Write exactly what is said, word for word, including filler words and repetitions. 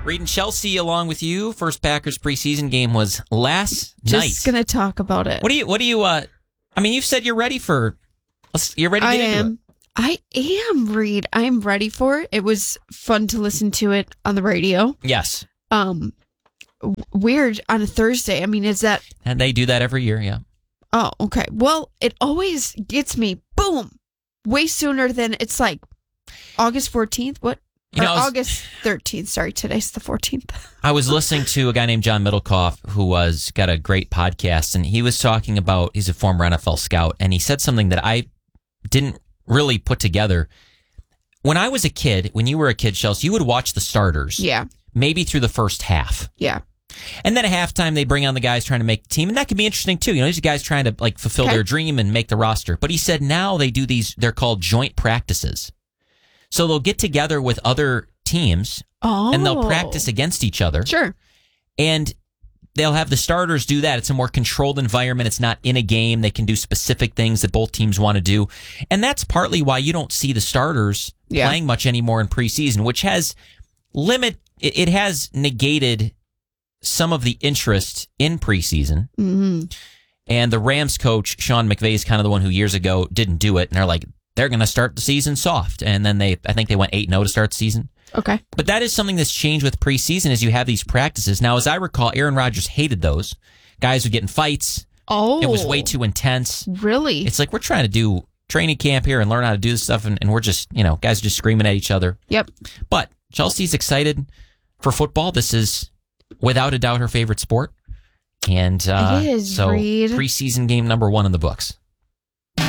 Reading Chelsea along with you. First Packers preseason game was last Just night. Just gonna talk about it. What do you? What do you? Uh, I mean, you've said you're ready for. You're ready to I get into am. it. I am, Reed. I'm ready for it. It was fun to listen to it on the radio. Yes. Um, w- weird on a Thursday. I mean, is that? And they do that every year. Yeah. Oh, okay. Well, it always gets me. Boom, way sooner than it's like August fourteenth. What? You know, or I was- August thirteenth. Sorry, today's the fourteenth. I was listening to a guy named John Middlecoff who was got a great podcast, and he was talking about. He's a former N F L scout, and he said something that I didn't really put together. When I was a kid, when you were a kid, Chelsea, you would watch the starters. Yeah. Maybe through the first half. Yeah. And then at halftime, they bring on the guys trying to make the team, and that can be interesting too. You know, these are guys trying to like fulfill Okay. their dream and make the roster. But he said now they do these. They're called joint practices. So they'll get together with other teams Oh. and they'll practice against each other. Sure. And they'll have the starters do that. It's a more controlled environment. It's not in a game. They can do specific things that both teams want to do. And that's partly why you don't see the starters Yeah. playing much anymore in preseason, which has limit. It, it has negated some of the interest in preseason. Mm-hmm. And the Rams coach, Sean McVay, is kind of the one who years ago didn't do it. And they're like, they're going to start the season soft. And then they, I think they went eight and oh to start the season. Okay. But that is something that's changed with preseason is you have these practices. Now, as I recall, Aaron Rodgers hated those. Guys would get in fights. Oh. It was way too intense. Really? It's like we're trying to do training camp here and learn how to do this stuff, and, and we're just, you know, guys are just screaming at each other. Yep. But Chelsea's excited for football. This is, without a doubt, her favorite sport. And uh, It is, so Reed. preseason game number one in the books.